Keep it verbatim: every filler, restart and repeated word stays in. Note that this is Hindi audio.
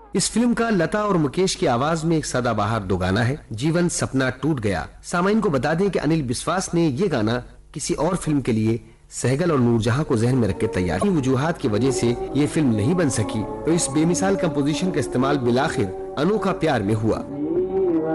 इस फिल्म का लता और मुकेश की आवाज में एक सदाबहार दो गाना है, जीवन सपना टूट गया। सामाइन को बता दें कि अनिल बिस्वास ने ये गाना किसी और फिल्म के लिए सहगल और नूरजहां को जहन में रख के तैयार की। वजूहात की वजह से ये फिल्म नहीं बन सकी, तो इस बेमिसाल कंपोजिशन का इस्तेमाल बिलाखिर अनोखा प्यार में हुआ।